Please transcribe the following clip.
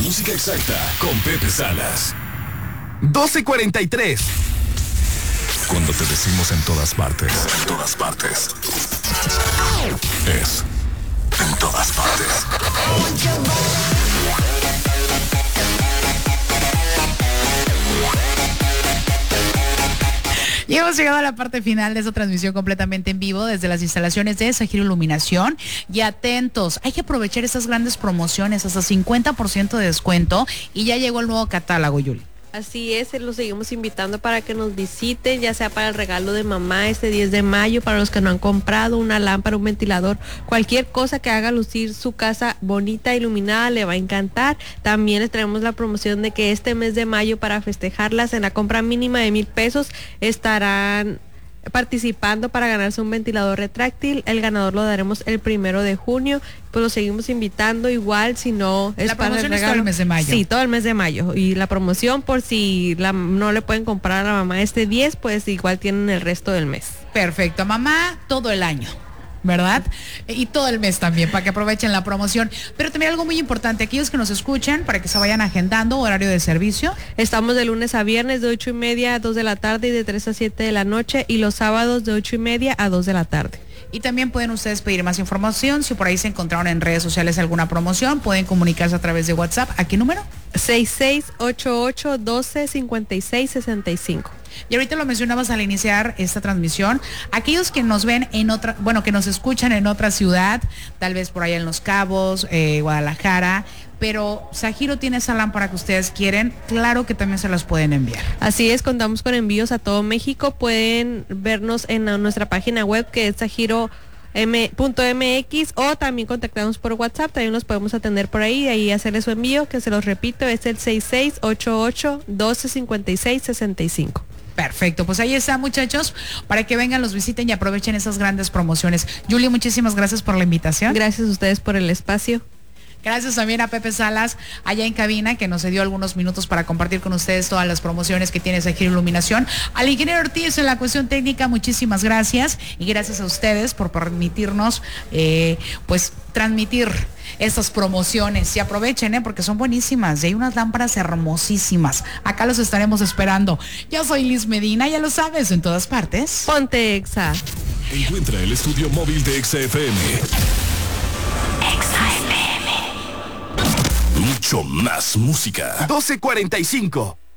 música exacta con Pepe Salas. 12:43. Cuando te decimos en todas partes, es en todas partes. Y hemos llegado a la parte final de esta transmisión completamente en vivo desde las instalaciones de Zahiro Iluminación. Y atentos, hay que aprovechar estas grandes promociones, hasta 50% de descuento. Y ya llegó el nuevo catálogo, Yuli. Así es, los seguimos invitando para que nos visiten, ya sea para el regalo de mamá este 10 de mayo, para los que no han comprado una lámpara, un ventilador, cualquier cosa que haga lucir su casa bonita, iluminada, le va a encantar. También les traemos la promoción de que este mes de mayo, para festejarlas, en la compra mínima de 1,000 pesos estarán participando para ganarse un ventilador retráctil. El ganador lo daremos el 1 de junio. Pues lo seguimos invitando igual, si no es la para promoción el regalo. es todo el mes de mayo. Sí, todo el mes de mayo. Y la promoción, por si no le pueden comprar a la mamá este 10, pues igual tienen el resto del mes. Perfecto, mamá todo el año, ¿verdad? Y todo el mes también, para que aprovechen la promoción. Pero también algo muy importante, aquellos que nos escuchan, para que se vayan agendando horario de servicio. Estamos de lunes a viernes de 8:30 a 2 de la tarde y de 3 a 7 de la noche, y los sábados de 8:30 a 2 de la tarde. Y también pueden ustedes pedir más información. Si por ahí se encontraron en redes sociales alguna promoción, pueden comunicarse a través de WhatsApp. ¿A qué número? 6688-1256-65. Y ahorita lo mencionabas al iniciar esta transmisión, aquellos que nos ven en otra, que nos escuchan en otra ciudad, tal vez por allá en Los Cabos, Guadalajara, pero Zahiro tiene esa lámpara que ustedes quieren, claro que también se las pueden enviar. Así es, contamos con envíos a todo México. Pueden vernos en nuestra página web, que es zahiro.mx, o también contactarnos por WhatsApp. También nos podemos atender por ahí y ahí hacerles su envío, que se los repito, es el 6688-1256-65. Perfecto, pues ahí está, muchachos, para que vengan, los visiten y aprovechen esas grandes promociones. Julie, muchísimas gracias por la invitación. Gracias a ustedes por el espacio. Gracias también a Pepe Salas, allá en cabina, que nos dio algunos minutos para compartir con ustedes todas las promociones que tiene Zahiro Iluminación. Al ingeniero Ortiz en la cuestión técnica, muchísimas gracias. Y gracias a ustedes por permitirnos, pues, transmitir estas promociones. Y aprovechen, porque son buenísimas. Y hay unas lámparas hermosísimas. Acá los estaremos esperando. Yo soy Liz Medina, ya lo sabes, en todas partes. Ponte Exa. Encuentra el estudio móvil de Exa FM. Exa FM. Mucho más música. 12:45.